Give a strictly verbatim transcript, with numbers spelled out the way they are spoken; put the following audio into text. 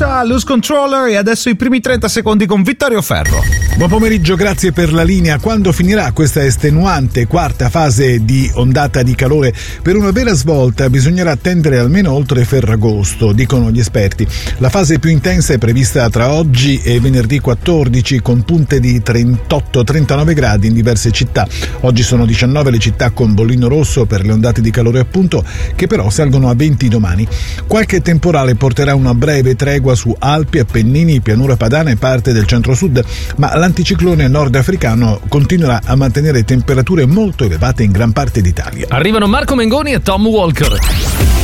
Musa, Lose Controller, e adesso i primi trenta secondi con Vittorio Ferro. Buon pomeriggio, grazie per la linea. Quando finirà questa estenuante quarta fase di ondata di calore? Per una vera svolta bisognerà attendere almeno oltre Ferragosto, dicono gli esperti. La fase più intensa è prevista tra oggi e venerdì quattordici, con punte di trentotto trentanove gradi in diverse città. Oggi sono diciannove le città con bollino rosso per le ondate di calore, appunto, che però salgono a venti domani. Qualche temporale porterà una breve tregua su Alpi, Appennini, pianura padana e parte del centro-sud, ma l'anticiclone nordafricano continuerà a mantenere temperature molto elevate in gran parte d'Italia. Arrivano Marco Mengoni e Tom Walker.